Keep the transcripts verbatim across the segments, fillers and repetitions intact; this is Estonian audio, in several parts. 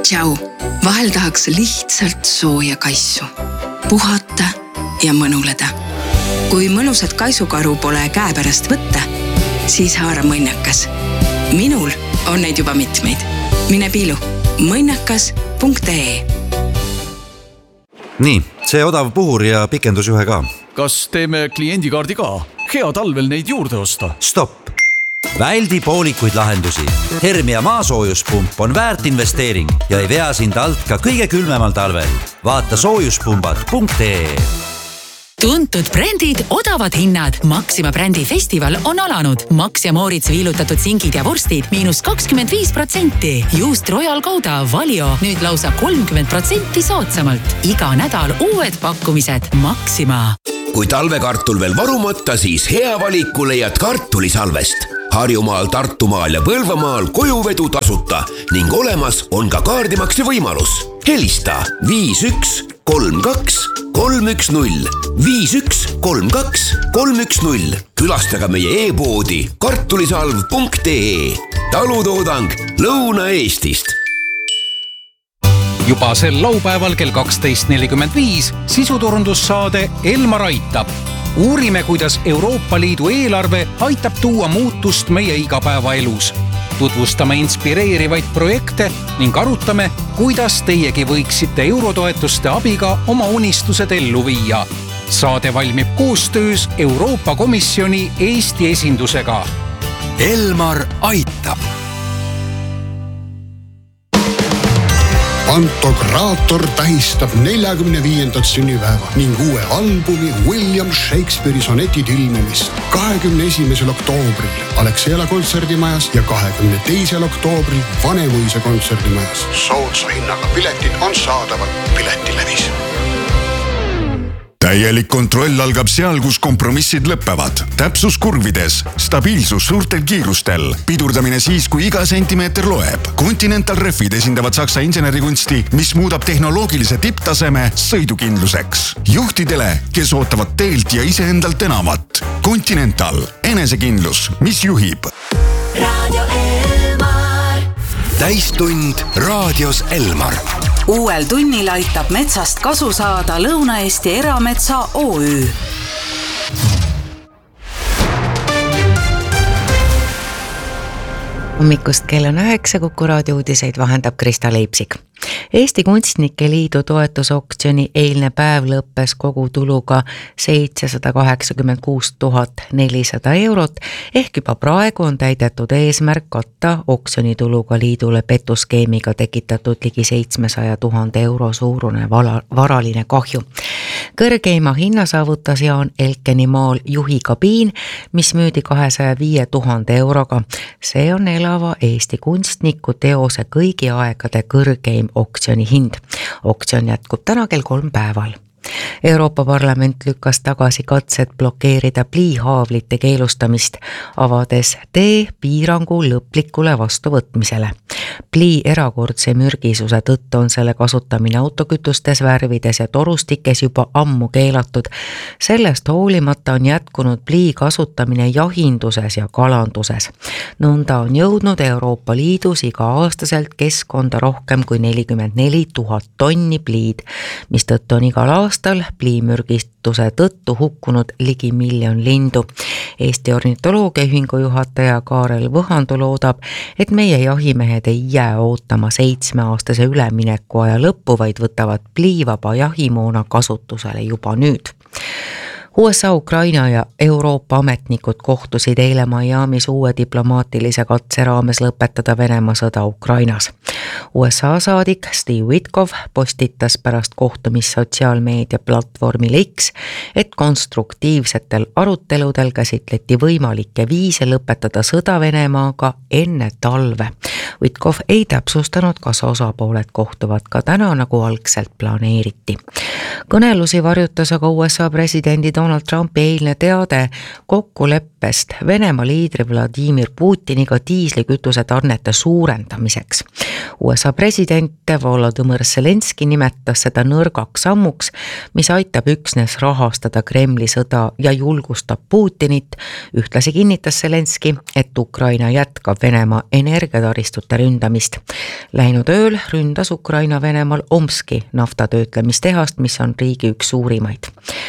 Tšau, vahel tahaks lihtsalt sooja kaisu, puhata ja mõnuleda. Kui mõnusat kaisukaru pole käepärast võtta, siis haara mõnnakas. Minul on neid juba mitmeid. Mine piilu mõnnakas punkt ee. Nii, see odav puhur ja pikendusjuhe ka. Kas teeme kliendikaardi ka? Hea talvel neid juurde osta. Stopp! Väldi poolikuid lahendusi. Hermia maasoojuspump on väärt investeering ja ei vea sind alt ka kõige külmemal talvel. Vaata soojuspumbad punkt ee. Tuntud brändid, odavad hinnad. Maxima brändi festival on alanud. Max ja Moritz viilutatud singid ja vorstid miinus kakskümmend viis protsenti. Juust Royal Gouda Valio nüüd lausa kolmkümmend protsenti soodsamalt. Iga nädal uued pakkumised. Maxima. Kui talvekartul veel varumata, siis hea valiku leiad kartulisalvest. Harjumaal, Tartumaal ja Põlvamaal kojuvedu tasuta ning olemas on ka kaardimakse võimalus. Helista viis üks kolm kaks kolm üks null, viis üks kolm kaks kolm üks null. Külastaga meie e-poodi kartulisalv punkt ee. Talutoodang Lõuna-Eestist. Juba sel laupäeval kell kaksteist nelikümmend viis sisuturundussaade Elmar aitab. Uurime, kuidas Euroopa Liidu eelarve aitab tuua muutust meie igapäevaelus. Tutvustame inspireerivaid projekte ning arutame, kuidas teiegi võiksite eurotoetuste abiga oma unistused ellu viia. Saade valmib koostöös Euroopa Komisjoni Eesti esindusega. Elmar aitab. Pantokraator tähistab neljakümne viiendat sünnipäeva ning uue albumi William Shakespeare'i sonetid ilmumist kahekümne esimesel oktoobril Alexela kontserdimajas ja kahekümne teisel oktoobril Vanemuise kontserdimajas. Soodsa hinnaga piletid on saadaval Piletilevis. Täielik kontroll algab seal, kus kompromissid lõppevad. Täpsus kurvides, stabiilsus suurtel kiirustel, pidurdamine siis, kui iga sentimeeter loeb. Continental Refid esindavad saksa insenerikunsti, mis muudab tehnoloogilise tipptaseme sõidukindluseks. Juhtidele, kes ootavad teelt ja iseendalt enamat. Continental, enesekindlus, mis juhib. Radio Elmar. Täistund raadios Elmar. Uuel tunnil aitab metsast kasu saada Lõuna-Eesti Erametsa O Ü. Hommikust kell on üheksa, Kuku raadio uudiseid vahendab Krista Leipsik. Eesti Kunstnike Liidu toetusoktsiooni eilne päev lõppes kogu tuluga seitsesada kaheksakümmend kuus tuhat nelisada eurot, ehk juba praegu on täidetud eesmärk katta oktsioonituluga liidule petuskeemiga tekitatud ligi seitsmesaja tuhande euro suurune varaline kahju. Kõrgeima hinna saavutas Jaan Elkeni maal Juhi kabiin, mis müüdi kahesaja viie tuhande euroga. See on elava Eesti kunstniku teose kõigi aegade kõrgeim oktsiooni hind. Oktsioon jätkub täna kell kolm päeval. Euroopa Parlament lükkas tagasi katsed blokeerida pliihaavlite keelustamist, avades tee piirangu lõplikule vastuvõtmisele. Plii erakordse mürgisuse tõttu on selle kasutamine autokütustes, värvides ja torustikes juba ammu keelatud. Sellest hoolimata on jätkunud plii kasutamine jahinduses ja kalanduses. Nõnda on jõudnud Euroopa Liidus iga aastaselt keskkonda rohkem kui nelikümmend neli tuhat tonni pliid, mis tõttu on igal aastal pliimürgistuse tõttu hukkunud ligi miljon lindu. Eesti ornitoloogiaühingu juhataja Kaarel Võhandu loodab, et meie jahimehed ei jää ootama seitsmeaastase ülemineku aja lõppu, vaid võtavad pliivaba jahimoona kasutusele juba nüüd. U S A, Ukraina ja Euroopa ametnikud kohtusid eile Miamis uue diplomaatilise katse raames lõpetada Venemaa sõda Ukrainas. U S A saadik Steve Witkoff postitas pärast kohtumist sotsiaalmeedia platvormil X, et konstruktiivsetel aruteludel käsitleti võimalikke viise lõpetada sõda Venemaaga enne talve. Witkoff ei täpsustanud, kas osapooled kohtuvad ka täna, nagu algselt planeeriti. Kõnelusi varjutas aga U S A presidendi Donald Trumpi eilne teade kokkuleppest Venemaa liidri Vladimir Putiniga diislikütuse tarnete suurendamiseks. U S A president Volodymyr Zelenski nimetas seda nõrgaks sammuks, mis aitab üksnes rahastada Kremli sõda ja julgustab Putinit. Ühtlasi kinnitas Zelenski, et Ukraina jätkab Venemaa energiataristute ründamist. Läinud ööl ründas Ukraina Venemaal Omski naftatöötlemistehast, mis on riigi üks suurimaid.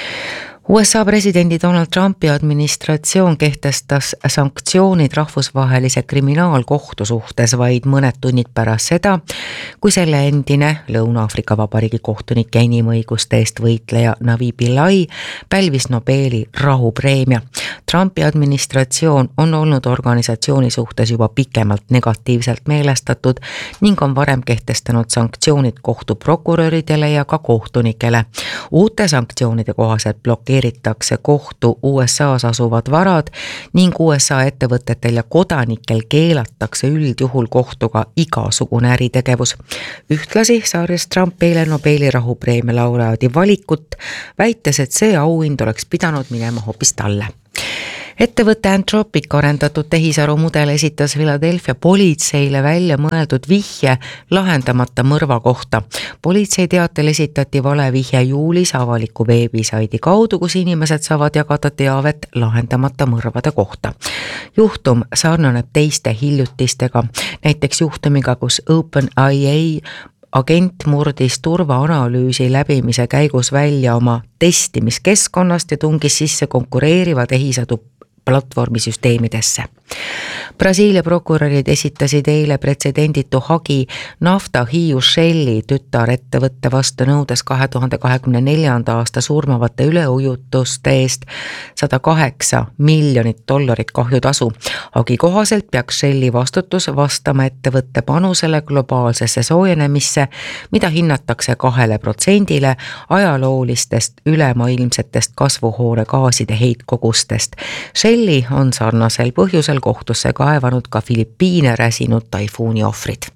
U S A presidendi Donald Trumpi administratsioon kehtestas sanktsioonid rahvusvahelise kriminaalkohtu suhtes vaid mõned tunnid pärast seda, kui selle endine Lõuna-Aafrika Vabariigi kohtunik ja inimõiguste eest võitleja Navi Pillay pälvis Nobeli rahupreemia. Trumpi administratsioon on olnud organisatsiooni suhtes juba pikemalt negatiivselt meelestatud ning on varem kehtestanud sanktsioonid kohtuprokuröridele ja ka kohtunikele. Uute sanktsioonide kohaselt blokeeritakse kohtu U S A-s asuvad varad ning U S A ettevõtetel ja kodanikel keelatakse üldjuhul kohtuga igasugune äritegevus. Ühtlasi saaris Trump eile Nobeli rahupreemia laureaadi valikut, väites, et see auhind oleks pidanud minema hoopis talle. Ettevõtte Anthropic arendatud tehisaru mudel esitas Philadelphia politseile välja mõeldud vihje lahendamata mõrva kohta. Politsei teatel esitati vale vihje juulis avaliku veebisaidi kaudu, kus inimesed saavad jagada teavet lahendamata mõrvade kohta. Juhtum sarnaneb teiste hiljutistega, näiteks juhtumiga, kus OpenAI agent murdis turvaanalüüsi läbimise käigus välja oma testimiskeskkonnast ja tungis sisse konkureeriva tehisadu platvormisüsteemidesse. Brasiilia prokurörid esitasid eile pretsedenditu hagi nafta Hiiu Shelli tütarettevõtte vastu, nõudes kahe tuhande kahekümne neljanda aasta surmavate üleujutuste eest sada kaheksa miljonit dollarit kahjutasu. Hagi kohaselt peaks Shelli vastutus vastama ettevõtte panusele globaalsesse soojenemisse, mida hinnatakse kahele protsendile ajaloolistest ülemaailmsetest kasvuhoonegaaside heitkogustest. Shelli on sarnasel põhjusel kohtusse kaevanud ka Filipiine räsinud taifuuni ohvrid.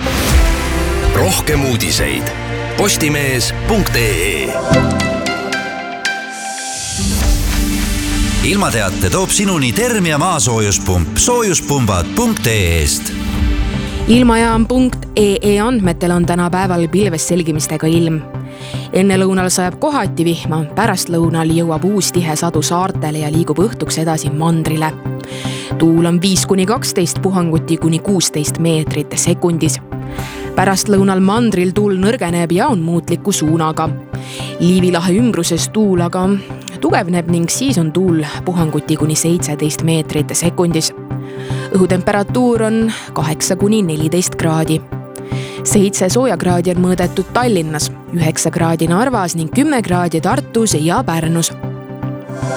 Rohkem uudiseid postimees punkt ee. Ilmateate toob sinuni Termia maasoojuspump soojuspumbad punkt ee-st. Ilmajaam punkt ee andmetel on täna päeval pilves selgimistega ilm. Enne lõunal sajab kohati vihma, pärast lõunal jõuab uus tihe sadu saartele ja liigub õhtuks edasi mandrile. Tuul on viis kuni kaksteist, puhanguti kuni kuusteist meetrit sekundis. Pärast lõunal mandril tuul nõrgeneb ja on muutliku suunaga. Liivilahe ümbruses tuul aga tugevneb ning siis on tuul puhanguti kuni seitseteist meetrit sekundis. Õhutemperatuur on kaheksa kuni neliteist kraadi. Seitse soojakraadi on mõõdetud Tallinnas, üheksa kraadi Narvas ning kümme kraadi Tartus ja Pärnus.